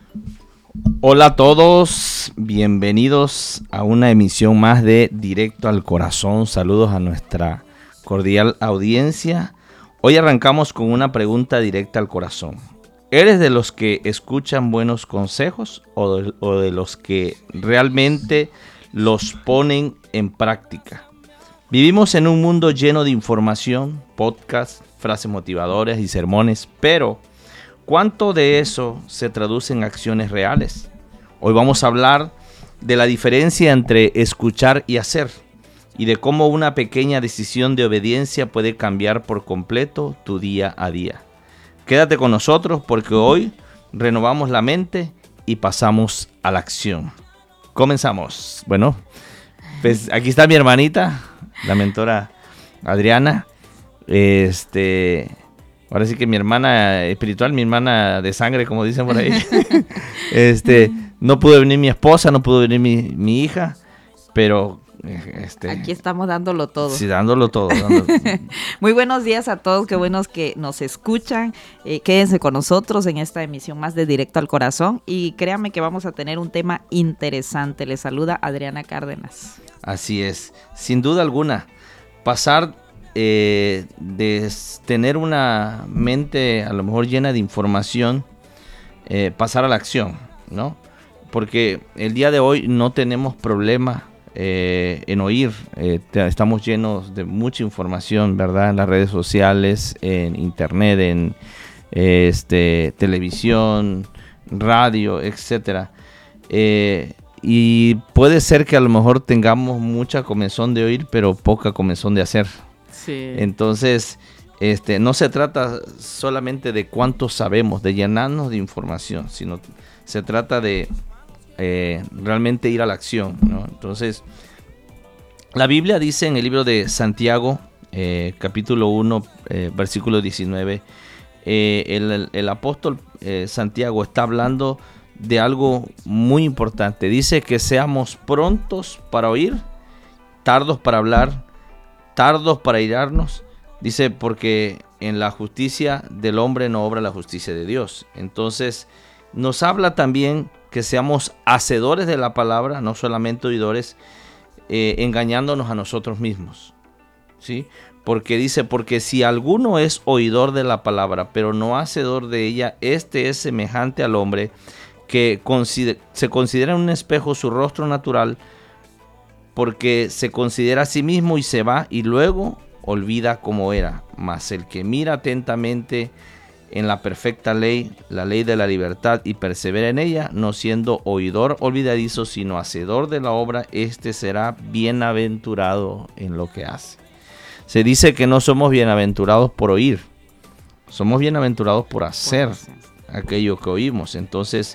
Hola a todos, bienvenidos a una emisión más de Directo al Corazón. Saludos a nuestra cordial audiencia. Hoy arrancamos con una pregunta directa al corazón. ¿Eres de los que escuchan buenos consejos o de los que realmente los ponen en práctica? Vivimos en un mundo lleno de información, podcasts, frases motivadoras y sermones, pero ¿cuánto de eso se traduce en acciones reales? Hoy vamos a hablar de la diferencia entre escuchar y hacer y de cómo una pequeña decisión de obediencia puede cambiar por completo tu día a día. Quédate con nosotros porque hoy renovamos la mente y pasamos a la acción. Comenzamos. Bueno, pues aquí está mi hermanita, la mentora Adriana. Ahora sí que mi hermana espiritual, mi hermana de sangre, como dicen por ahí. No pudo venir mi esposa, no pudo venir mi hija, pero aquí estamos dándolo todo. Sí, dándolo todo. Muy buenos días a todos, qué buenos que nos escuchan. Quédense con nosotros en esta emisión más de Directo al Corazón y créanme que vamos a tener un tema interesante. Les saluda Adriana Cárdenas. Así es, sin duda alguna, pasar de tener una mente a lo mejor llena de información, pasar a la acción, ¿no? Porque el día de hoy no tenemos problema en oír, estamos llenos de mucha información, ¿verdad? En las redes sociales, en internet, en televisión, radio, etcétera. Y puede ser que a lo mejor tengamos mucha comezón de oír, pero poca comezón de hacer. Sí. Entonces, no se trata solamente de cuánto sabemos, de llenarnos de información, sino se trata de realmente ir a la acción, ¿no? Entonces, la Biblia dice en el libro de Santiago, capítulo 1, versículo 19, el apóstol Santiago está hablando de algo muy importante. Dice que seamos prontos para oír, tardos para hablar, tardos para airarnos. Dice, porque en la justicia del hombre no obra la justicia de Dios. Entonces, nos habla también que seamos hacedores de la palabra, no solamente oidores, engañándonos a nosotros mismos, ¿sí? Porque dice, porque si alguno es oidor de la palabra, pero no hacedor de ella, este es semejante al hombre que se considera en un espejo su rostro natural, porque se considera a sí mismo y se va y luego olvida cómo era. Mas el que mira atentamente en la perfecta ley, la ley de la libertad, y persevera en ella, no siendo oidor olvidadizo, sino hacedor de la obra, este será bienaventurado en lo que hace. Se dice que no somos bienaventurados por oír, somos bienaventurados por hacer aquello que oímos. Entonces,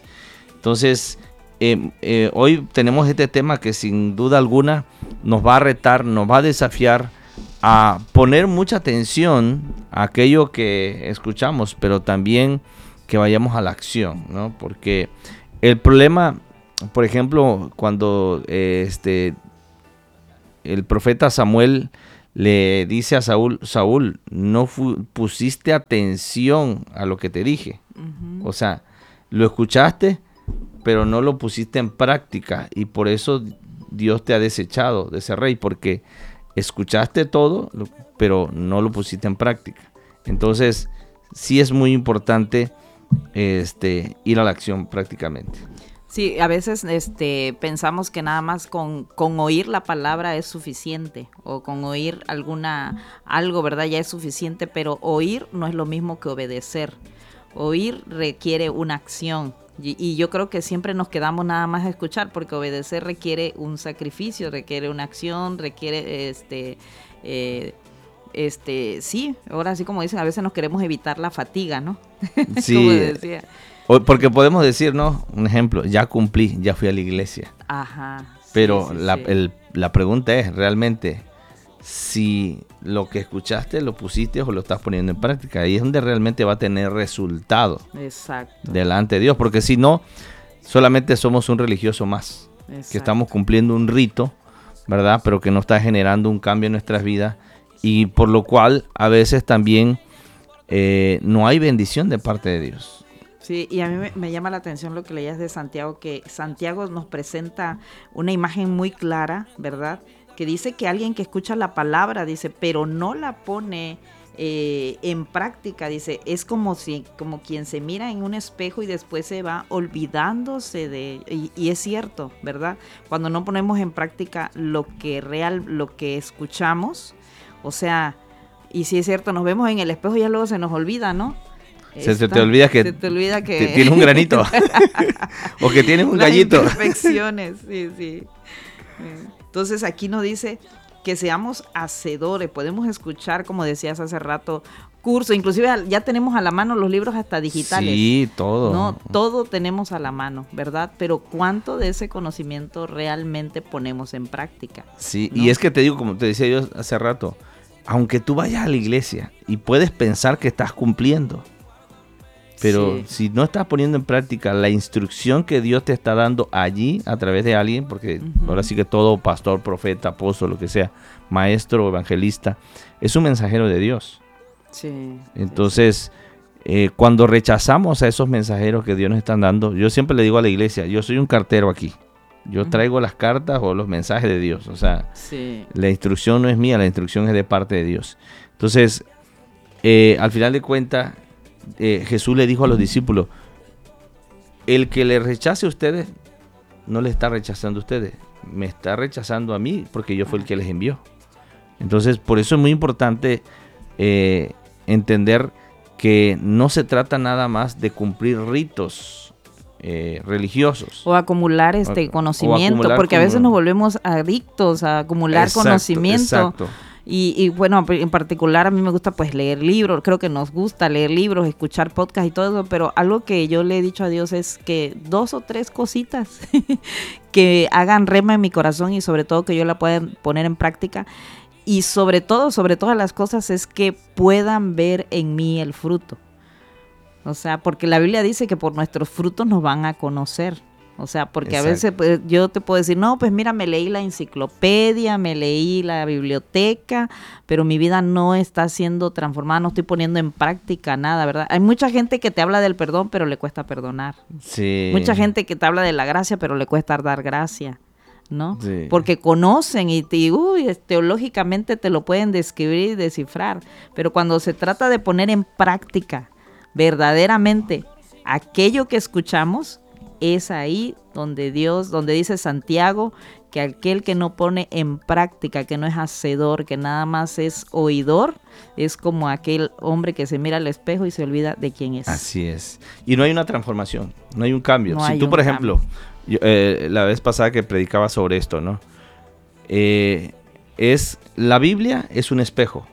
hoy tenemos este tema que sin duda alguna nos va a retar, nos va a desafiar a poner mucha atención a aquello que escuchamos, pero también que vayamos a la acción, ¿no? Porque el problema, por ejemplo, cuando el profeta Samuel le dice a Saúl, no pusiste atención a lo que te dije. Uh-huh. O sea, lo escuchaste, pero no lo pusiste en práctica, y por eso Dios te ha desechado de ese rey, porque escuchaste todo, pero no lo pusiste en práctica. Entonces, sí es muy importante ir a la acción prácticamente. Sí, a veces pensamos que nada más con oír la palabra es suficiente, o con oír algo, ¿verdad? Ya es suficiente, pero oír no es lo mismo que obedecer. Oír requiere una acción. Y yo creo que siempre nos quedamos nada más a escuchar, porque obedecer requiere un sacrificio, requiere una acción, requiere sí, ahora sí, como dicen, a veces nos queremos evitar la fatiga, ¿no? Sí. Como decía. Porque podemos decir, ¿no? Un ejemplo, ya cumplí, ya fui a la iglesia. Ajá. Pero la pregunta es realmente si lo que escuchaste lo pusiste o lo estás poniendo en práctica. Ahí es donde realmente va a tener resultado. Exacto. Delante de Dios, porque si no, solamente somos un religioso más. Exacto. Que estamos cumpliendo un rito, ¿verdad? Pero que no está generando un cambio en nuestras vidas, y por lo cual a veces también no hay bendición de parte de Dios. Sí, y a mí me llama la atención lo que leías de Santiago, que Santiago nos presenta una imagen muy clara, ¿verdad? Que dice que alguien que escucha la palabra, dice, pero no la pone en práctica, dice, es como quien se mira en un espejo y después se va olvidándose y es cierto, ¿verdad? Cuando no ponemos en práctica lo que escuchamos, o sea, y si es cierto, nos vemos en el espejo y ya luego se nos olvida, ¿no? Se te olvida que tienes un granito o que tienes un gallito. Las imperfecciones, sí. Entonces aquí nos dice que seamos hacedores. Podemos escuchar, como decías hace rato, cursos, inclusive ya tenemos a la mano los libros hasta digitales. Sí, todo. No, todo tenemos a la mano, ¿verdad? Pero ¿cuánto de ese conocimiento realmente ponemos en práctica? Sí, ¿no? Y es que te digo, como te decía yo hace rato, aunque tú vayas a la iglesia y puedes pensar que estás cumpliendo, pero si no estás poniendo en práctica la instrucción que Dios te está dando allí a través de alguien, porque ahora sí que todo pastor, profeta, apóstol, lo que sea, maestro, evangelista, es un mensajero de Dios. Sí. Entonces, cuando rechazamos a esos mensajeros que Dios nos está dando, yo siempre le digo a la iglesia, yo soy un cartero aquí. Yo traigo las cartas o los mensajes de Dios. O sea, la instrucción no es mía, la instrucción es de parte de Dios. Entonces, al final de cuentas, Jesús le dijo a los discípulos, el que le rechace a ustedes, no le está rechazando a ustedes, me está rechazando a mí porque yo fui el que les envió. Entonces, por eso es muy importante entender que no se trata nada más de cumplir ritos religiosos. O acumular conocimiento, porque a veces nos volvemos adictos a acumular conocimiento. Exacto. Y bueno, en particular a mí me gusta pues leer libros, creo que nos gusta leer libros, escuchar podcasts y todo eso, pero algo que yo le he dicho a Dios es que 2 o 3 cositas que hagan rema en mi corazón y sobre todo que yo la pueda poner en práctica y sobre todas las cosas es que puedan ver en mí el fruto. O sea, porque la Biblia dice que por nuestros frutos nos van a conocer. O sea, porque Exacto. A veces pues, yo te puedo decir, no, pues mira, me leí la enciclopedia, me leí la biblioteca, pero mi vida no está siendo transformada, no estoy poniendo en práctica nada, ¿verdad? Hay mucha gente que te habla del perdón, pero le cuesta perdonar. Sí. Mucha gente que te habla de la gracia, pero le cuesta dar gracia, ¿no? Sí. Porque conocen y teológicamente te lo pueden describir y descifrar, pero cuando se trata de poner en práctica verdaderamente aquello que escuchamos, es ahí donde dice Santiago, que aquel que no pone en práctica, que no es hacedor, que nada más es oidor, es como aquel hombre que se mira al espejo y se olvida de quién es. Así es. Y no hay una transformación, no hay un cambio. Si tú, por ejemplo, la vez pasada que predicaba sobre esto, ¿no? La Biblia es un espejo.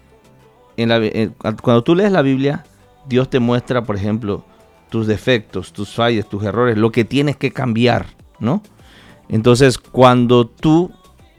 Cuando tú lees la Biblia, Dios te muestra, por ejemplo, tus defectos, tus fallas, tus errores, lo que tienes que cambiar, ¿no? Entonces, cuando tú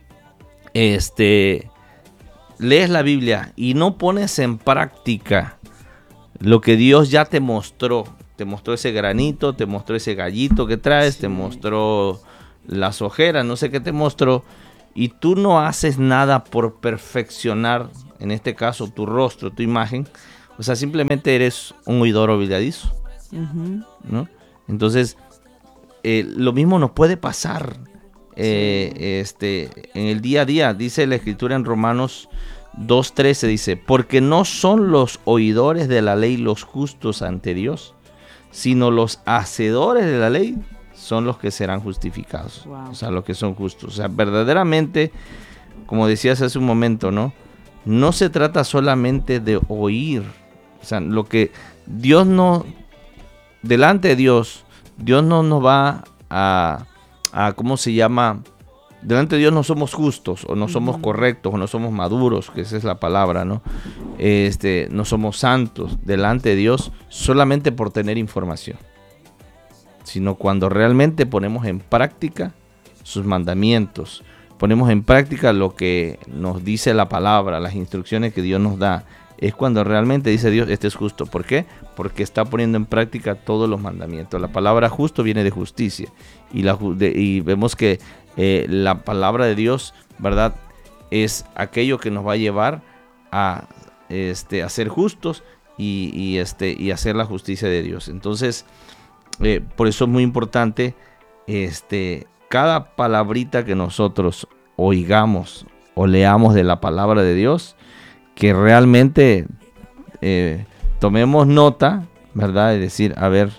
lees la Biblia y no pones en práctica lo que Dios ya te mostró ese granito, te mostró ese gallito que traes, te mostró las ojeras, no sé qué te mostró, y tú no haces nada por perfeccionar, en este caso, tu rostro, tu imagen, o sea, simplemente eres un oidor olvidadizo. ¿No? Entonces lo mismo nos puede pasar en el día a día. Dice la escritura en Romanos 2:13, dice, porque no son los oidores de la ley los justos ante Dios, sino los hacedores de la ley son los que serán justificados. Wow. O sea, los que son justos. O sea, verdaderamente, como decías hace un momento, no se trata solamente de oír. O sea, lo que Dios no... Delante de Dios no nos va a ¿cómo se llama? Delante de Dios no somos justos, o no somos correctos, o no somos maduros, que esa es la palabra, ¿no? No somos santos delante de Dios solamente por tener información, sino cuando realmente ponemos en práctica sus mandamientos, ponemos en práctica lo que nos dice la palabra, las instrucciones que Dios nos da. Es cuando realmente dice Dios, este es justo. ¿Por qué? Porque está poniendo en práctica todos los mandamientos. La palabra justo viene de justicia. Y vemos que la palabra de Dios, ¿verdad? Es aquello que nos va a llevar a ser justos y hacer la justicia de Dios. Entonces, por eso es muy importante cada palabrita que nosotros oigamos o leamos de la palabra de Dios, que realmente tomemos nota, ¿verdad? Es decir, a ver,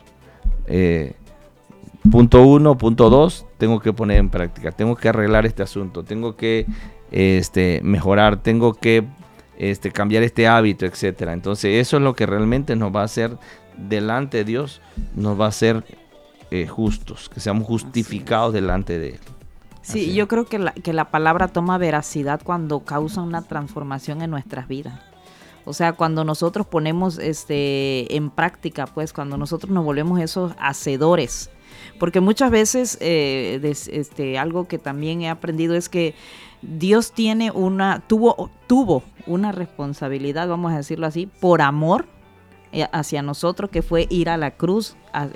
punto 1, punto 2, tengo que poner en práctica, tengo que arreglar este asunto, tengo que mejorar, tengo que cambiar este hábito, etcétera. Entonces eso es lo que realmente nos va a hacer delante de Dios, nos va a hacer justos, que seamos justificados delante de Él. Sí, Así. yo creo que la palabra toma veracidad cuando causa una transformación en nuestras vidas. O sea, cuando nosotros ponemos en práctica, pues cuando nosotros nos volvemos esos hacedores. Porque muchas veces algo que también he aprendido es que Dios tuvo una responsabilidad, vamos a decirlo así, por amor hacia nosotros, que fue ir a la cruz,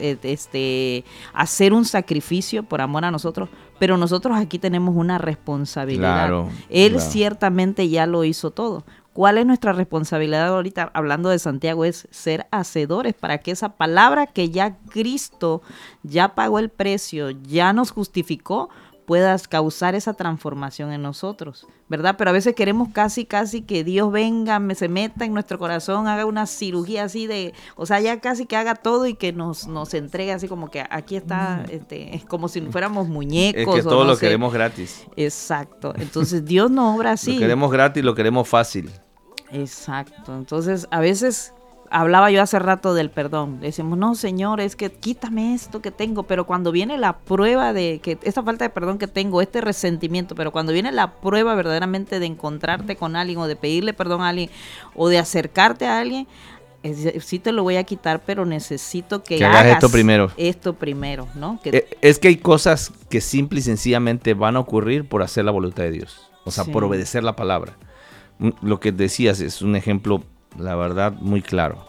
hacer un sacrificio por amor a nosotros, pero nosotros aquí tenemos una responsabilidad. Claro, Él claro. Ciertamente ya lo hizo todo. ¿Cuál es nuestra responsabilidad ahorita, hablando de Santiago? Es ser hacedores para que esa palabra que ya Cristo ya pagó el precio, ya nos justificó, pueda causar esa transformación en nosotros, ¿verdad? Pero a veces queremos casi que Dios venga, se meta en nuestro corazón, haga una cirugía así o sea, ya casi que haga todo y que nos entregue así como que aquí está, es como si fuéramos muñecos. Es que todo no lo sé. queremos gratis. Exacto. Entonces Dios no obra así. Lo queremos gratis, lo queremos fácil. Exacto. Entonces, a veces hablaba yo hace rato del perdón. Decimos, no, Señor, es que quítame esto que tengo. Pero cuando viene la prueba de que esta falta de perdón que tengo, este resentimiento, pero cuando viene la prueba verdaderamente de encontrarte con alguien o de pedirle perdón a alguien o de acercarte a alguien, sí te lo voy a quitar, pero necesito que hagas esto primero. Esto primero, ¿no? Es que hay cosas que simple y sencillamente van a ocurrir por hacer la voluntad de Dios. O sea, Sí. por obedecer la palabra. Lo que decías es un ejemplo, la verdad, muy claro.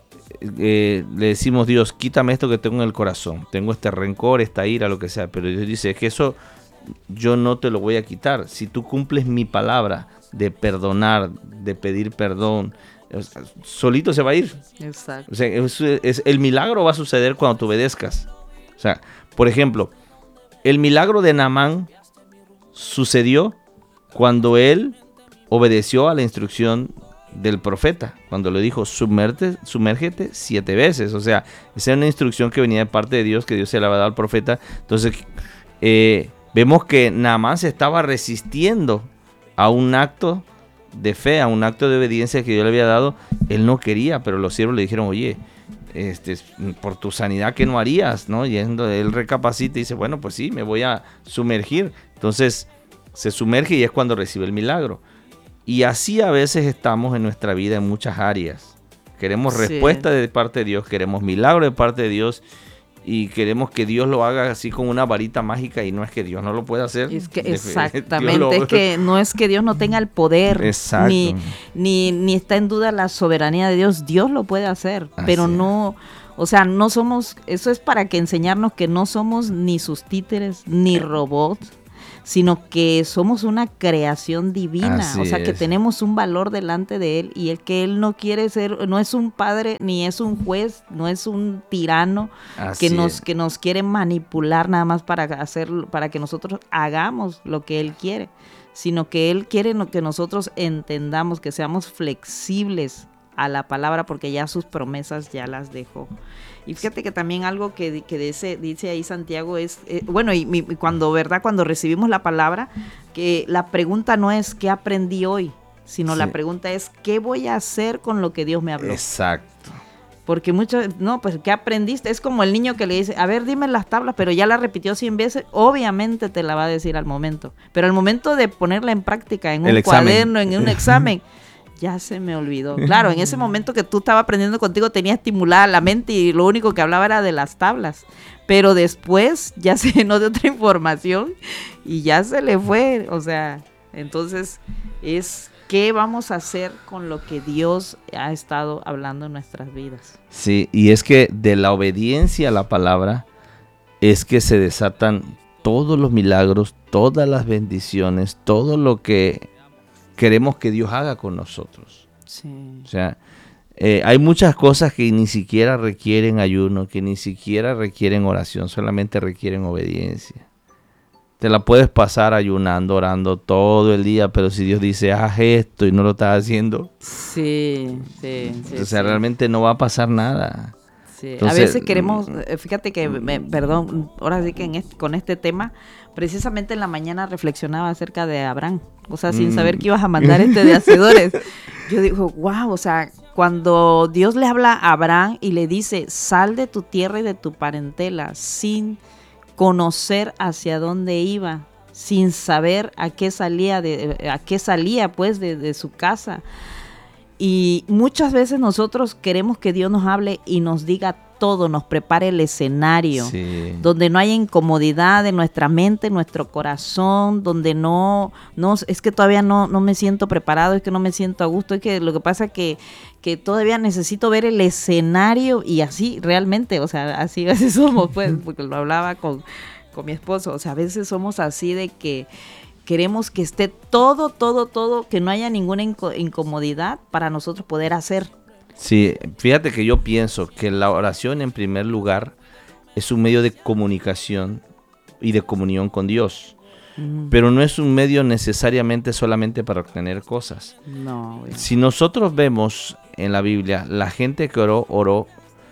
Le decimos, Dios, quítame esto que tengo en el corazón. Tengo este rencor, esta ira, lo que sea. Pero Dios dice, es que eso yo no te lo voy a quitar. Si tú cumples mi palabra de perdonar, de pedir perdón, solito se va a ir. Exacto. O sea, el milagro va a suceder cuando tú obedezcas. O sea, por ejemplo, el milagro de Naamán sucedió cuando él obedeció a la instrucción del profeta, cuando le dijo, sumérgete 7 veces. O sea, esa es una instrucción que venía de parte de Dios, que Dios se la había dado al profeta. Entonces, vemos que Naamán se estaba resistiendo a un acto de fe, a un acto de obediencia que Dios le había dado. Él no quería, pero los siervos le dijeron, oye, por tu sanidad, ¿qué no harías? ¿No? Y él recapacita y dice, bueno, pues sí, me voy a sumergir. Entonces, se sumerge y es cuando recibe el milagro. Y así a veces estamos en nuestra vida en muchas áreas. Queremos respuesta de parte de Dios, queremos milagro de parte de Dios y queremos que Dios lo haga así con una varita mágica, y no es que Dios no lo pueda hacer. Es que exactamente, es que no es que Dios no tenga el poder, ni está en duda la soberanía de Dios. Dios lo puede hacer, pero no, o sea, no somos, eso es para que enseñarnos que no somos ni sus títeres, ni robots, sino que somos una creación divina. Así o sea, que es. tenemos un valor delante de Él, y el que Él no quiere ser, no es un padre, ni es un juez, no es un tirano que nos quiere manipular nada más para que nosotros hagamos lo que Él quiere, sino que Él quiere que nosotros entendamos, que seamos flexibles a la palabra, porque ya sus promesas ya las dejó. Y fíjate que también algo que dice ahí Santiago es, bueno, y cuando recibimos la palabra, que la pregunta no es ¿qué aprendí hoy?, sino la pregunta es ¿qué voy a hacer con lo que Dios me habló? Exacto. Porque pues ¿qué aprendiste? Es como el niño que le dice, a ver, dime las tablas, pero ya la repitió 100 veces, obviamente te la va a decir al momento. Pero al momento de ponerla en práctica, en un cuaderno, en un examen, ya se me olvidó. Claro, en ese momento que tú estabas aprendiendo contigo tenía estimulada la mente y lo único que hablaba era de las tablas. Pero después ya se llenó de otra información y ya se le fue. O sea, entonces es ¿qué vamos a hacer con lo que Dios ha estado hablando en nuestras vidas? Sí, y es que de la obediencia a la palabra es que se desatan todos los milagros, todas las bendiciones, todo lo que queremos que Dios haga con nosotros. Sí. O sea, Hay muchas cosas que ni siquiera requieren ayuno, que ni siquiera requieren oración, solamente requieren obediencia. Te la puedes pasar ayunando, orando todo el día, pero si Dios dice, haz esto y no lo estás haciendo, sí, o sea, realmente no va a pasar nada. Sí. Entonces, a veces queremos, fíjate que, perdón, ahora sí que con este tema, precisamente en la mañana reflexionaba acerca de Abraham, o sea, sin saber que ibas a mandar de hacedores. Yo digo, wow, o sea, cuando Dios le habla a Abraham y le dice, sal de tu tierra y de tu parentela, sin conocer hacia dónde iba, sin saber a qué salía pues de su casa. Y muchas veces nosotros queremos que Dios nos hable y nos diga todo, nos prepare el escenario, sí, donde no haya incomodidad en nuestra mente, en nuestro corazón, donde no es que todavía no me siento preparado, es que no me siento a gusto, es que lo que pasa es que todavía necesito ver el escenario y así realmente, o sea, así a veces somos, pues, porque lo hablaba con mi esposo, o sea, a veces somos así de que queremos que esté todo, que no haya ninguna incomodidad para nosotros poder hacer. Sí, fíjate que yo pienso que la oración en primer lugar es un medio de comunicación y de comunión con Dios, pero no es un medio necesariamente solamente para obtener cosas. No. Si nosotros vemos en la Biblia, la gente que oró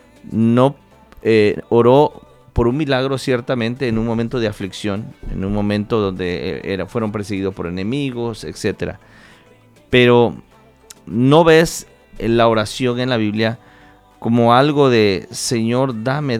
por un milagro ciertamente en un momento de aflicción, en un momento donde fueron perseguidos por enemigos, etcétera. Pero no ves la oración en la Biblia como algo de Señor, dame,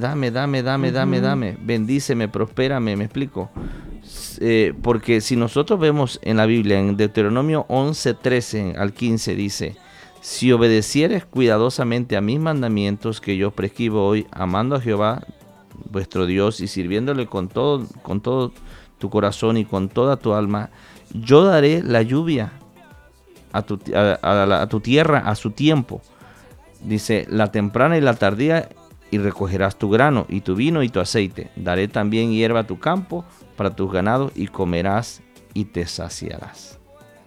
bendíceme, prospérame, me explico. Porque si nosotros vemos en la Biblia, en Deuteronomio 11:13 al 15 dice, si obedecieres cuidadosamente a mis mandamientos que yo prescribo hoy, amando a Jehová vuestro Dios y sirviéndole con todo tu corazón y con toda tu alma, yo daré la lluvia a tu tierra a su tiempo. Dice, la temprana y la tardía, y recogerás tu grano y tu vino y tu aceite. Daré también hierba a tu campo para tus ganados y comerás y te saciarás.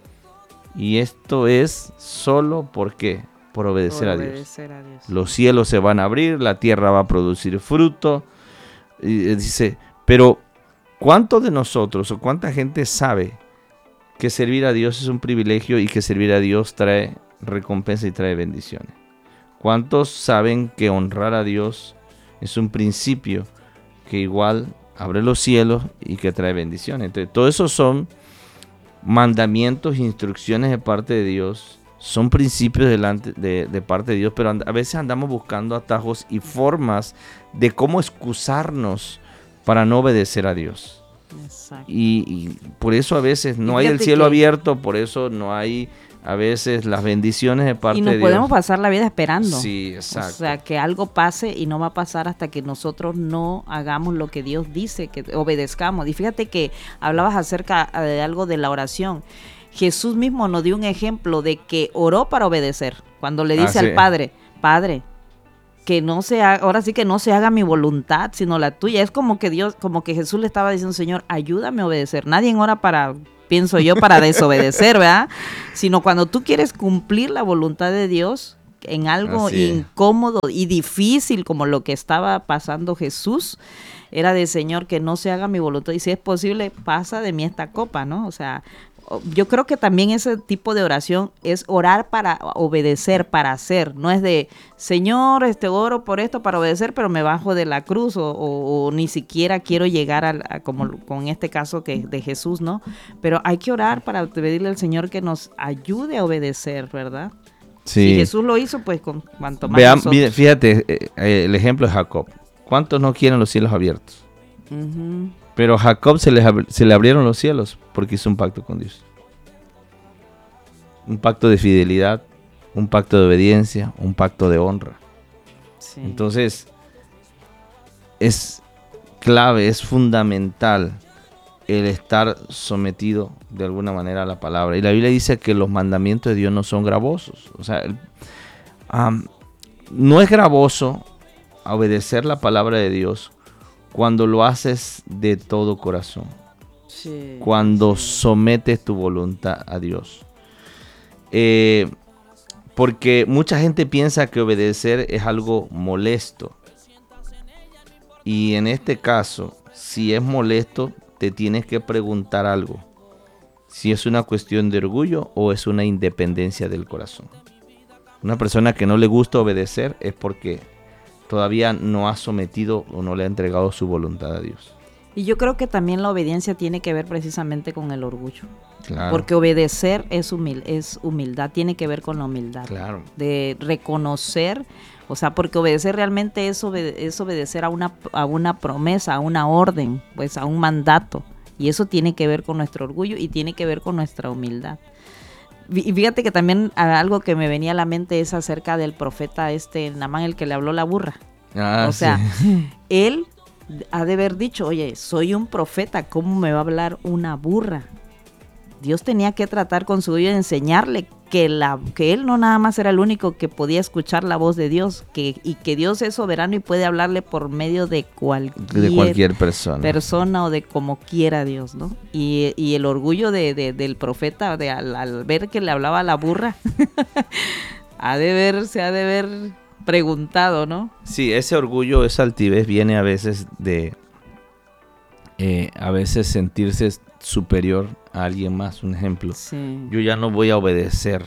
Y esto es solo por obedecer a Dios. Los cielos se van a abrir, la tierra va a producir fruto. Y dice, pero ¿cuántos de nosotros o cuánta gente sabe que servir a Dios es un privilegio y que servir a Dios trae recompensa y trae bendiciones? ¿Cuántos saben que honrar a Dios es un principio que igual abre los cielos y que trae bendiciones? Entonces, todo eso son mandamientos, instrucciones de parte de Dios, son principios de parte de Dios, pero a veces andamos buscando atajos y formas de cómo excusarnos para no obedecer a Dios. Exacto. Y por eso a veces no hay el cielo abierto, por eso no hay a veces las bendiciones de parte de Dios. Y nos podemos pasar la vida esperando. Sí, exacto. O sea, que algo pase y no va a pasar hasta que nosotros no hagamos lo que Dios dice, que obedezcamos. Y fíjate que hablabas acerca de algo de la oración. Jesús mismo nos dio un ejemplo de que oró para obedecer. Cuando le dice al Padre, Padre, que no se haga, ahora sí que no se haga mi voluntad, sino la tuya. Es como que Jesús le estaba diciendo, Señor, ayúdame a obedecer. Nadie ora para, pienso yo, para desobedecer, ¿verdad? Sino cuando tú quieres cumplir la voluntad de Dios en algo incómodo y difícil como lo que estaba pasando Jesús, era de Señor, que no se haga mi voluntad y si es posible, pasa de mí esta copa, ¿no? O sea, yo creo que también ese tipo de oración es orar para obedecer, para hacer. No es de, Señor, oro por esto para obedecer, pero me bajo de la cruz o ni siquiera quiero llegar como con este caso que de Jesús, ¿no? Pero hay que orar para pedirle al Señor que nos ayude a obedecer, ¿verdad? Sí. Si Jesús lo hizo, pues con cuanto más nosotros. Fíjate, el ejemplo de Jacob. ¿Cuántos no quieren los cielos abiertos? Uh-huh. Pero a Jacob se le abrieron los cielos porque hizo un pacto con Dios. Un pacto de fidelidad, un pacto de obediencia, un pacto de honra. Sí. Entonces, es clave, es fundamental el estar sometido de alguna manera a la palabra. Y la Biblia dice que los mandamientos de Dios no son gravosos. O sea, no es gravoso obedecer la palabra de Dios cuando lo haces de todo corazón. Sí, cuando sometes tu voluntad a Dios. Porque mucha gente piensa que obedecer es algo molesto. Y en este caso, si es molesto, te tienes que preguntar algo. Si es una cuestión de orgullo o es una independencia del corazón. Una persona que no le gusta obedecer es porque todavía no ha sometido o no le ha entregado su voluntad a Dios. Y yo creo que también la obediencia tiene que ver precisamente con el orgullo. Claro. Porque obedecer es humildad, tiene que ver con la humildad. Claro. De reconocer, o sea, porque obedecer realmente es obedecer a una promesa, a una orden, pues a un mandato. Y eso tiene que ver con nuestro orgullo y tiene que ver con nuestra humildad. Y fíjate que también algo que me venía a la mente es acerca del profeta Naamán, el que le habló la burra. O sea, sí. Él ha de haber dicho, oye, soy un profeta, ¿cómo me va a hablar una burra? Dios tenía que tratar con su orgullo de enseñarle que él no nada más era el único que podía escuchar la voz de Dios, y que Dios es soberano y puede hablarle por medio de cualquier persona o de como quiera Dios, ¿no? Y el orgullo del profeta al ver que le hablaba a la burra, se ha de ver preguntado, ¿no? Sí, ese orgullo, esa altivez viene a veces de sentirse superior a alguien más. Un ejemplo, sí. Yo ya no voy a obedecer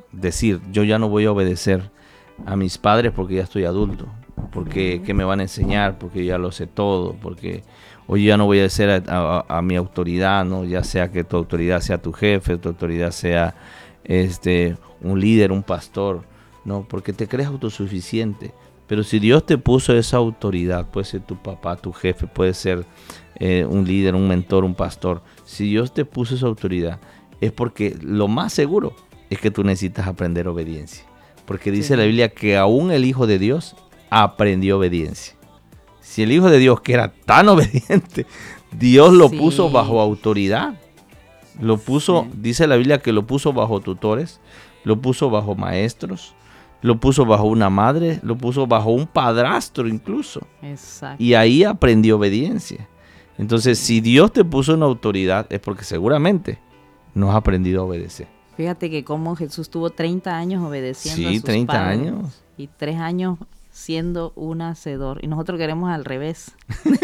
a mis padres porque ya estoy adulto, porque ¿qué me van a enseñar? Porque ya lo sé todo, porque hoy ya no voy a obedecer a mi autoridad, ¿no? Ya sea que tu autoridad sea tu jefe, tu autoridad sea un líder, un pastor, ¿no? Porque te crees autosuficiente. Pero si Dios te puso esa autoridad, puede ser tu papá, tu jefe, puede ser un líder, un mentor, un pastor. Si Dios te puso esa autoridad, es porque lo más seguro es que tú necesitas aprender obediencia. Porque dice la Biblia que aún el Hijo de Dios aprendió obediencia. Si el Hijo de Dios, que era tan obediente, Dios lo puso bajo autoridad. Lo puso, dice la Biblia que lo puso bajo tutores, lo puso bajo maestros, lo puso bajo una madre, lo puso bajo un padrastro incluso. Exacto. Y ahí aprendió obediencia. Entonces, si Dios te puso una autoridad, es porque seguramente no has aprendido a obedecer. Fíjate que como Jesús tuvo 30 años obedeciendo a sus 30 padres, años. Y 3 años siendo un hacedor. Y nosotros queremos al revés.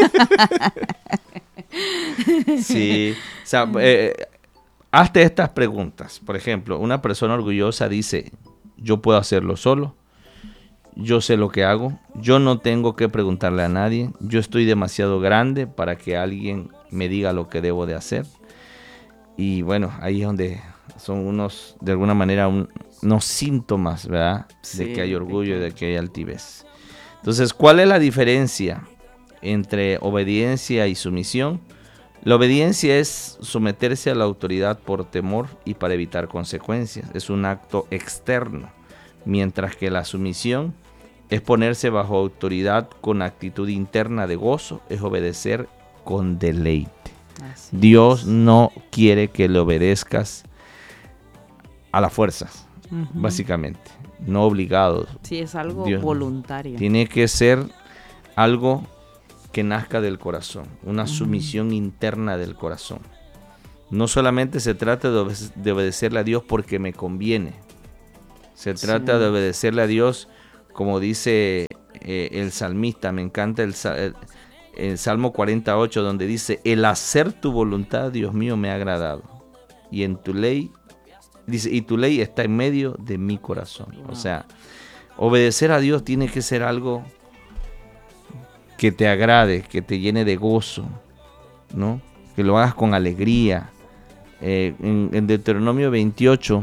Sí. O sea, hazte estas preguntas. Por ejemplo, una persona orgullosa dice, yo puedo hacerlo solo, yo sé lo que hago, yo no tengo que preguntarle a nadie, yo estoy demasiado grande para que alguien me diga lo que debo de hacer. Y bueno, ahí es donde son de alguna manera, unos síntomas, ¿verdad? Sí, de que hay orgullo y de que hay altivez. Entonces, ¿cuál es la diferencia entre obediencia y sumisión? La obediencia es someterse a la autoridad por temor y para evitar consecuencias. Es un acto externo, mientras que la sumisión es ponerse bajo autoridad con actitud interna de gozo, es obedecer con deleite. Así Dios es. no quiere que le obedezcas a la fuerza, básicamente, no obligado. Sí, es algo Dios, voluntario. Tiene que ser algo que nazca del corazón, una sumisión interna del corazón. No solamente se trata de obedecerle a Dios porque me conviene. Se trata de obedecerle a Dios, como dice el salmista. Me encanta el Salmo 48, donde dice, el hacer tu voluntad, Dios mío, me ha agradado. Y en tu ley, dice, y tu ley está en medio de mi corazón. Wow. O sea, obedecer a Dios tiene que ser algo que te agrade, que te llene de gozo, ¿no? Que lo hagas con alegría. En Deuteronomio 28,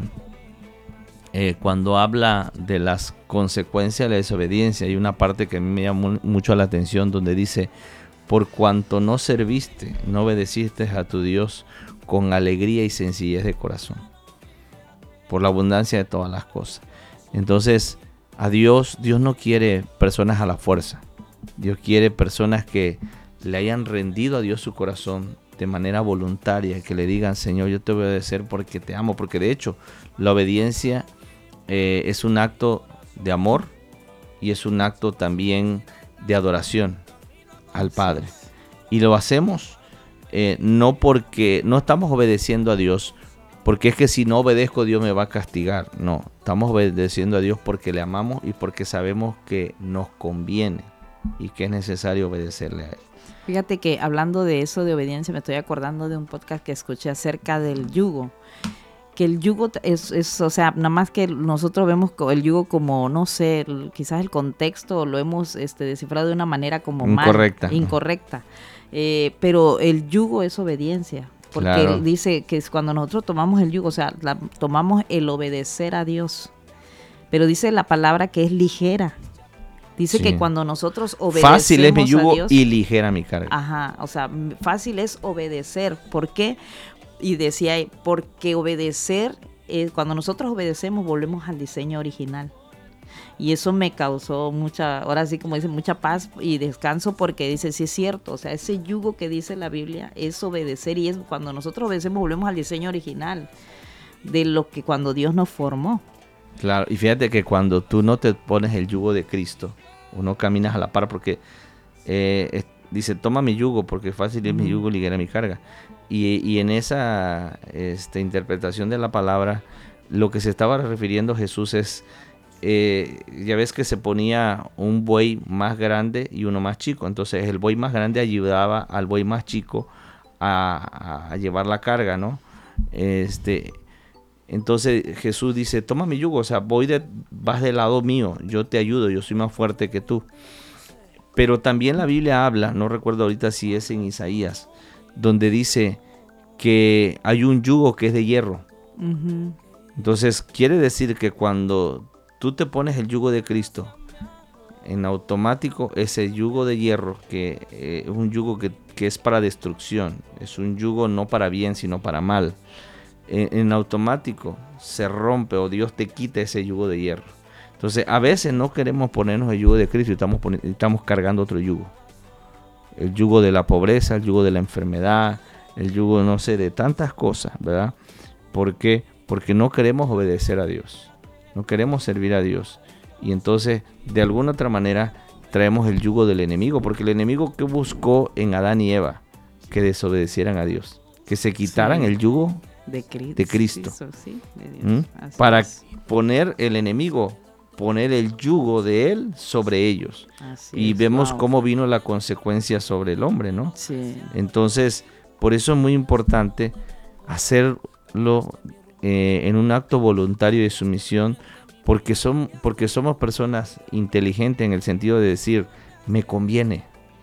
cuando habla de las consecuencias de la desobediencia, hay una parte que a mí me llama mucho la atención, donde dice, por cuanto no serviste, no obedeciste a tu Dios con alegría y sencillez de corazón, por la abundancia de todas las cosas. Entonces, a Dios no quiere personas a la fuerza. Dios quiere personas que le hayan rendido a Dios su corazón de manera voluntaria, que le digan, Señor, yo te voy a obedecer porque te amo, porque de hecho la obediencia es un acto de amor y es un acto también de adoración al Padre. Y lo hacemos no porque no estamos obedeciendo a Dios porque es que si no obedezco Dios me va a castigar. No, estamos obedeciendo a Dios porque le amamos y porque sabemos que nos conviene y que es necesario obedecerle a Él. Fíjate que hablando de eso de obediencia, me estoy acordando de un podcast que escuché acerca del yugo. Que el yugo es, o sea, nada más que nosotros vemos el yugo como, no sé, quizás el contexto lo hemos descifrado de una manera como incorrecta. Pero el yugo es obediencia. Porque Claro. él dice que es cuando nosotros tomamos el yugo, o sea, tomamos el obedecer a Dios. Pero dice la palabra que es ligera. Dice Sí. que cuando nosotros obedecemos Fácil es mi yugo a Dios, y ligera mi carga. ajá, o sea, fácil es obedecer. ¿Por qué? Y decía, porque obedecer, cuando nosotros obedecemos, volvemos al diseño original. Y eso me causó mucha, ahora sí como dice, mucha paz y descanso, porque dice, sí es cierto, o sea, ese yugo que dice la Biblia es obedecer, y es cuando nosotros obedecemos, volvemos al diseño original de lo que cuando Dios nos formó. Claro, y fíjate que cuando tú no te pones el yugo de Cristo, o no caminas a la par, porque dice, toma mi yugo, porque fácil es mi yugo, ligera mi carga. Y en esa interpretación de la palabra, lo que se estaba refiriendo Jesús es, ya ves que se ponía un buey más grande y uno más chico. Entonces el buey más grande ayudaba al buey más chico a llevar la carga, ¿no? Entonces Jesús dice, toma mi yugo, o sea, vas del lado mío, yo te ayudo, yo soy más fuerte que tú. Pero también la Biblia habla, no recuerdo ahorita si es en Isaías, donde dice que hay un yugo que es de hierro. Uh-huh. Entonces quiere decir que cuando tú te pones el yugo de Cristo, en automático ese yugo de hierro, que es un yugo que es para destrucción, es un yugo no para bien sino para mal, en automático se rompe, o Dios te quita ese yugo de hierro. Entonces a veces no queremos ponernos el yugo de Cristo y estamos cargando otro yugo. El yugo de la pobreza, el yugo de la enfermedad, el yugo, no sé, de tantas cosas, ¿verdad? ¿Por qué? Porque no queremos obedecer a Dios, no queremos servir a Dios. Y entonces, de alguna otra manera, traemos el yugo del enemigo, porque el enemigo que buscó en Adán y Eva, que desobedecieran a Dios, que se quitaran el yugo de Cristo. Sí, de Dios. Para poner el enemigo, poner el yugo de él sobre ellos. Y vemos cómo vino la consecuencia sobre el hombre, ¿no? Sí. Entonces, por eso es muy importante hacerlo en un acto voluntario de sumisión, porque somos personas inteligentes en el sentido de decir, me conviene,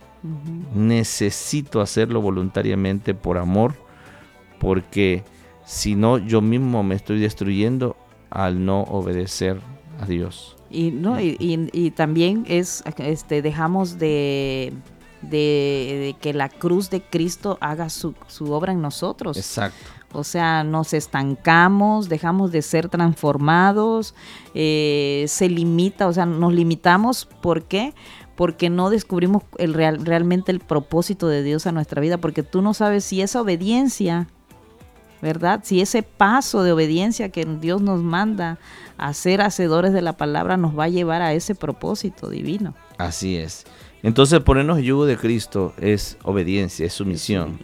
necesito hacerlo voluntariamente por amor, porque si no, yo mismo me estoy destruyendo al no obedecer a Dios. Y también dejamos de que la cruz de Cristo haga su obra en nosotros. Exacto. O sea, nos estancamos, dejamos de ser transformados, se limita, o sea, nos limitamos. ¿Por qué? Porque no descubrimos realmente el propósito de Dios a nuestra vida, porque tú no sabes si esa obediencia, ¿verdad? Si ese paso de obediencia que Dios nos manda a ser hacedores de la palabra nos va a llevar a ese propósito divino. Así es. Entonces, ponernos el yugo de Cristo es obediencia, es sumisión.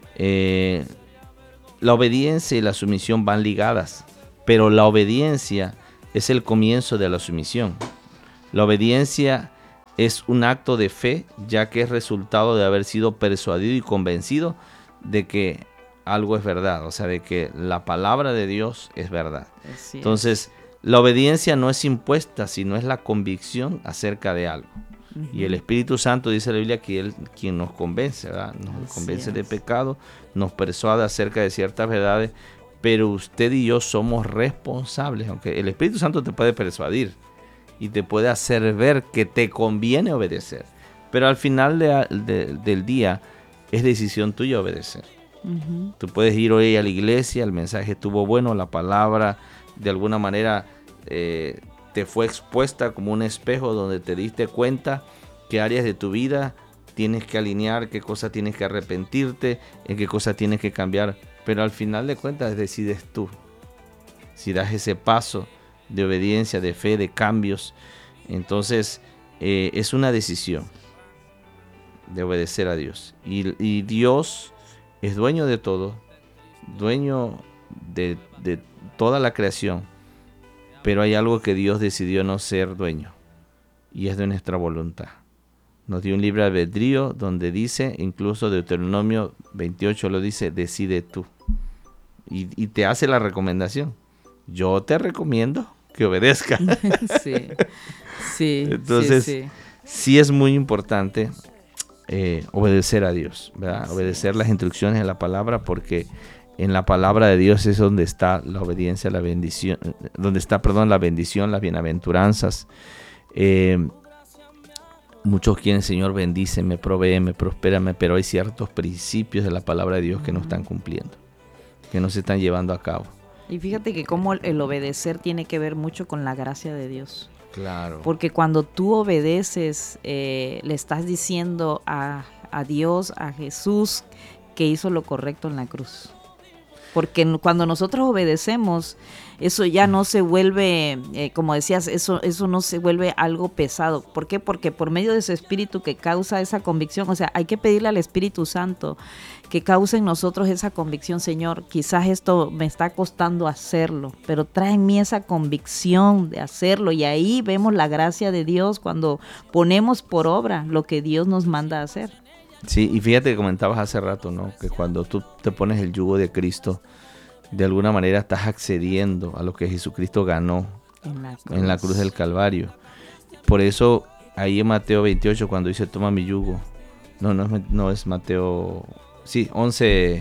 La obediencia y la sumisión van ligadas, pero la obediencia es el comienzo de la sumisión. La obediencia es un acto de fe, ya que es resultado de haber sido persuadido y convencido de que algo es verdad, o sea, de que la palabra de Dios es verdad. Entonces, la obediencia no es impuesta, sino es la convicción acerca de algo. Y el Espíritu Santo, dice la Biblia, que Él quien nos convence, ¿verdad? Nos convence de pecado, nos persuade acerca de ciertas verdades, pero usted y yo somos responsables, aunque el Espíritu Santo te puede persuadir y te puede hacer ver que te conviene obedecer, pero al final del día es decisión tuya obedecer. Tú puedes ir hoy a la iglesia, el mensaje estuvo bueno, la palabra de alguna manera te fue expuesta como un espejo donde te diste cuenta qué áreas de tu vida tienes que alinear, qué cosas tienes que arrepentirte, en qué cosas tienes que cambiar, pero al final de cuentas decides tú si das ese paso de obediencia, de fe, de cambios. Entonces es una decisión de obedecer a Dios, y Dios es dueño de todo, dueño de toda la creación, pero hay algo que Dios decidió no ser dueño, y es de nuestra voluntad. Nos dio un libre albedrío donde dice, incluso Deuteronomio 28 lo dice, decide tú. Y te hace la recomendación. Yo te recomiendo que obedezca. Sí. Entonces, sí es muy importante obedecer a Dios, ¿verdad? Obedecer las instrucciones de la palabra, porque en la palabra de Dios es donde está la obediencia, la bendición, donde está, la bendición, las bienaventuranzas. Muchos quieren, Señor, bendíceme, provéeme, prospérame, pero hay ciertos principios de la palabra de Dios que no están cumpliendo, que no se están llevando a cabo. Y fíjate que como el obedecer tiene que ver mucho con la gracia de Dios. Claro. Porque cuando tú obedeces, le estás diciendo a Dios, a Jesús, que hizo lo correcto en la cruz. Porque cuando nosotros obedecemos, eso ya no se vuelve, como decías, eso no se vuelve algo pesado. ¿Por qué? Porque por medio de ese espíritu que causa esa convicción, o sea, hay que pedirle al Espíritu Santo que cause en nosotros esa convicción. Señor, quizás esto me está costando hacerlo, pero trae en mí esa convicción de hacerlo, y ahí vemos la gracia de Dios cuando ponemos por obra lo que Dios nos manda a hacer. Sí, y fíjate que comentabas hace rato, ¿no? Que cuando tú te pones el yugo de Cristo, de alguna manera estás accediendo a lo que Jesucristo ganó en la cruz del Calvario. Por eso, ahí en Mateo 28, cuando dice, toma mi yugo, no es Mateo, sí, 11,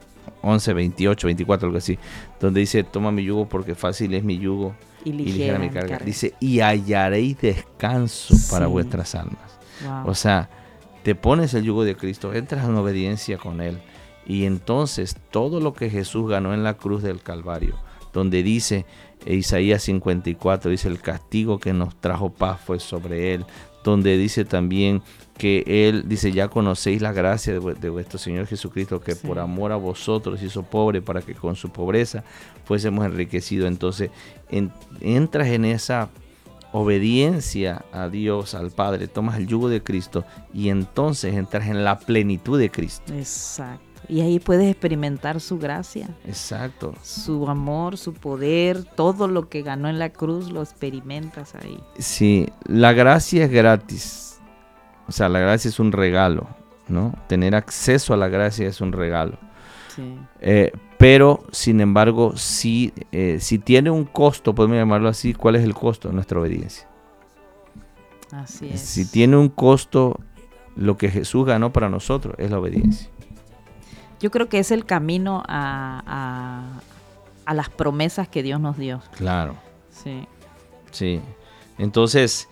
28, 24, algo así, donde dice, toma mi yugo porque fácil es mi yugo y ligera mi carga. Dice, y hallaréis descanso para vuestras almas. Wow. O sea, te pones el yugo de Cristo, entras en obediencia con Él, y entonces todo lo que Jesús ganó en la cruz del Calvario, donde dice Isaías 54, dice el castigo que nos trajo paz fue sobre Él, donde dice también que Él, dice, ya conocéis la gracia de vuestro Señor Jesucristo, que por amor a vosotros hizo pobre para que con su pobreza fuésemos enriquecidos. Entonces entras en esa obediencia a Dios, al Padre, tomas el yugo de Cristo y entonces entras en la plenitud de Cristo. Exacto. Y ahí puedes experimentar su gracia. Exacto. Su amor, su poder, todo lo que ganó en la cruz lo experimentas ahí. Sí, la gracia es gratis. O sea, la gracia es un regalo, ¿no? Tener acceso a la gracia es un regalo. Sí. Pero, sin embargo, si tiene un costo, podemos llamarlo así, ¿cuál es el costo? Nuestra obediencia. Así es. Si tiene un costo, lo que Jesús ganó para nosotros es la obediencia. Yo creo que es el camino a las promesas que Dios nos dio. Claro. Sí. Sí. Entonces,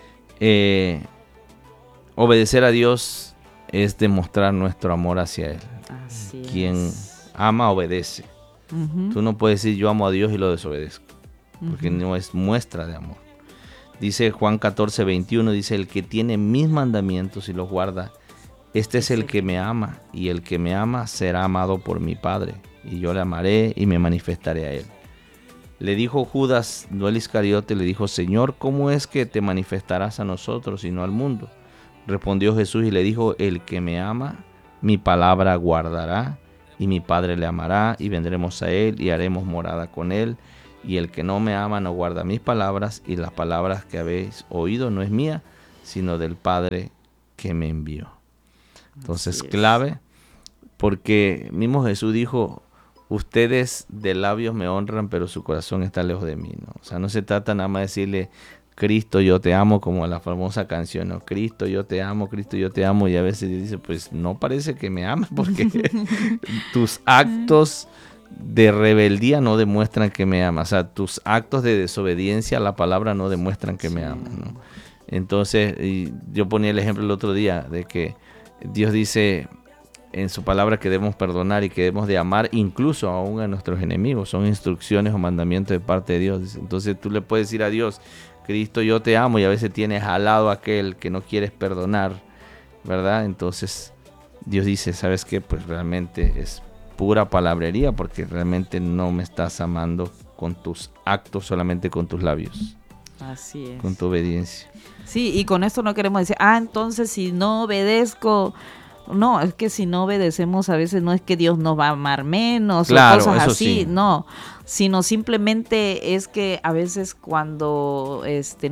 obedecer a Dios es demostrar nuestro amor hacia Él. Así Quien ama, obedece. Uh-huh. Tú no puedes decir yo amo a Dios y lo desobedezco, porque no es muestra de amor. Dice Juan 14, 21, dice, el que tiene mis mandamientos y los guarda, este es el que me ama, y el que me ama será amado por mi Padre, y yo le amaré y me manifestaré a él. Le dijo Judas, no el Iscariote, le dijo, Señor, ¿cómo es que te manifestarás a nosotros y no al mundo? Respondió Jesús y le dijo, el que me ama, mi palabra guardará, y mi Padre le amará, y vendremos a él, y haremos morada con él. Y el que no me ama no guarda mis palabras, y las palabras que habéis oído no es mía, sino del Padre que me envió. Entonces, clave, porque mismo Jesús dijo, ustedes de labios me honran, pero su corazón está lejos de mí, ¿no? O sea, no se trata nada más de decirle, Cristo, yo te amo, como la famosa canción, ¿no? Cristo, yo te amo, y a veces dice, pues no parece que me amas, porque tus actos de rebeldía no demuestran que me amas, o sea, tus actos de desobediencia a la palabra no demuestran que me amas, ¿no? Entonces, yo ponía el ejemplo el otro día de que Dios dice en su palabra que debemos perdonar y que debemos de amar incluso aún a nuestros enemigos. Son instrucciones o mandamientos de parte de Dios. Entonces tú le puedes decir a Dios, Cristo, yo te amo, y a veces tienes al lado aquel que no quieres perdonar, ¿verdad? Entonces Dios dice, ¿sabes qué? Pues realmente es pura palabrería, porque realmente no me estás amando con tus actos, solamente con tus labios. Así es. Con tu obediencia. Sí, y con esto no queremos decir, entonces si no obedezco, no, es que si no obedecemos a veces no es que Dios nos va a amar menos, claro, o cosas eso así, sí. no, sino simplemente es que a veces cuando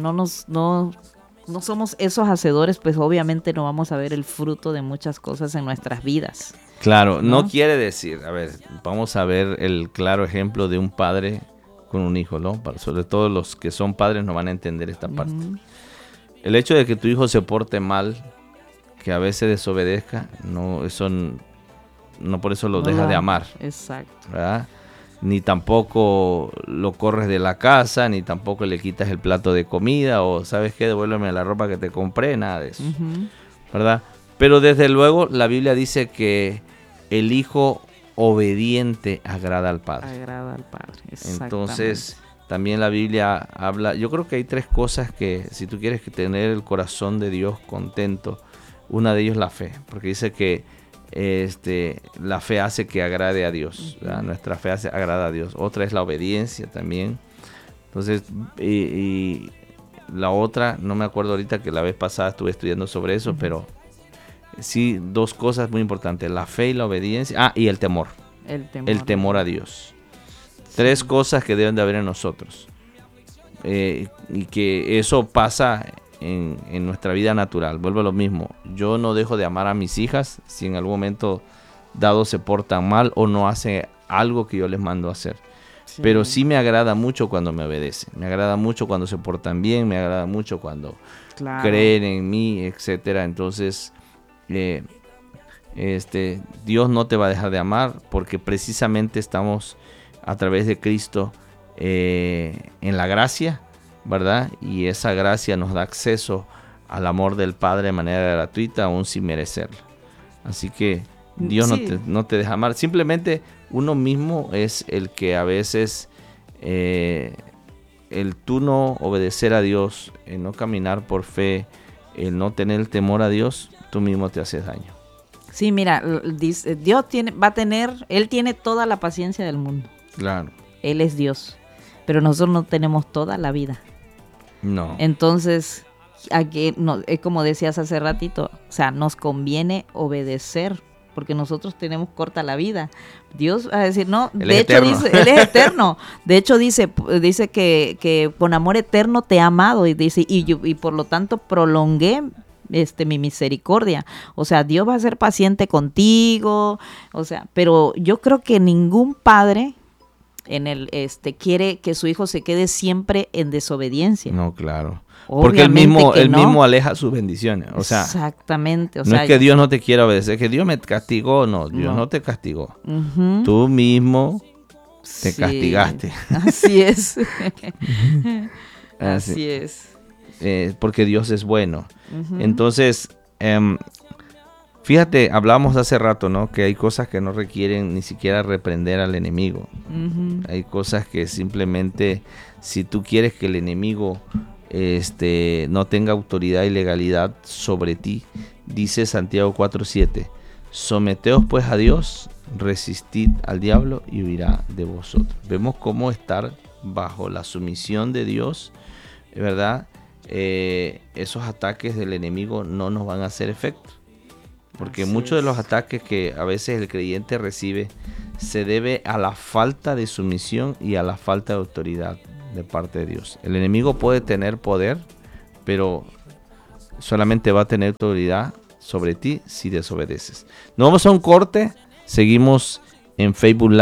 no somos esos hacedores, pues obviamente no vamos a ver el fruto de muchas cosas en nuestras vidas. Claro, ¿no? no quiere decir, a ver, vamos a ver el claro ejemplo de un padre con un hijo, ¿no? Sobre todo los que son padres no van a entender esta parte. El hecho de que tu hijo se porte mal, que a veces desobedezca, no, eso no por eso lo dejas de amar. Exacto. ¿Verdad? Ni tampoco lo corres de la casa, ni tampoco le quitas el plato de comida, o ¿sabes qué? Devuélveme la ropa que te compré, nada de eso. ¿Verdad? Pero desde luego la Biblia dice que el hijo obediente agrada al Padre. Agrada al Padre, exactamente. Entonces, también la Biblia habla, yo creo que hay 3 cosas que si tú quieres tener el corazón de Dios contento, una de ellas es la fe, porque dice que la fe hace que agrade a Dios, nuestra fe agrada a Dios. Otra es la obediencia también. Entonces, y la otra, no me acuerdo ahorita, que la vez pasada estuve estudiando sobre eso, pero sí, 2 cosas muy importantes, la fe y la obediencia, y el temor. El temor a Dios. 3 cosas que deben de haber en nosotros. Y que eso pasa en nuestra vida natural. Vuelvo a lo mismo. Yo no dejo de amar a mis hijas si en algún momento dado se portan mal o no hacen algo que yo les mando a hacer. Sí. Pero sí me agrada mucho cuando me obedecen. Me agrada mucho cuando se portan bien. Me agrada mucho cuando creen en mí, etcétera. Entonces, Dios no te va a dejar de amar porque precisamente estamos a través de Cristo en la gracia, ¿verdad? Y esa gracia nos da acceso al amor del Padre de manera gratuita, aún sin merecerlo. Así que Dios no te deja amar. Simplemente uno mismo es el que a veces el tú no obedecer a Dios, el no caminar por fe, el no tener el temor a Dios, tú mismo te haces daño. Sí, mira, dice, Él tiene toda la paciencia del mundo. Claro. Él es Dios, pero nosotros no tenemos toda la vida. No. Entonces, aquí es como decías hace ratito, o sea, nos conviene obedecer, porque nosotros tenemos corta la vida. Dios va a decir, no, de hecho dice, Él es eterno. De hecho dice que con amor eterno te ha amado, y dice, y por lo tanto prolongué mi misericordia. O sea, Dios va a ser paciente contigo, o sea, pero yo creo que ningún padre quiere que su hijo se quede siempre en desobediencia. No, claro. Porque él mismo aleja sus bendiciones. O sea, exactamente. No es que Dios no te quiera obedecer, es que Dios me castigó. No, Dios no te castigó. Tú mismo te castigaste. Así es. Así es. Porque Dios es bueno. Entonces, fíjate, hablábamos hace rato, ¿no? Que hay cosas que no requieren ni siquiera reprender al enemigo. Hay cosas que simplemente, si tú quieres que el enemigo no tenga autoridad y legalidad sobre ti, dice Santiago 4:7, someteos pues a Dios, resistid al diablo y huirá de vosotros. Vemos cómo estar bajo la sumisión de Dios, ¿verdad? Esos ataques del enemigo no nos van a hacer efecto. Porque muchos de los ataques que a veces el creyente recibe se debe a la falta de sumisión y a la falta de autoridad de parte de Dios. El enemigo puede tener poder, pero solamente va a tener autoridad sobre ti si desobedeces. Nos vamos a un corte, seguimos en Facebook Live.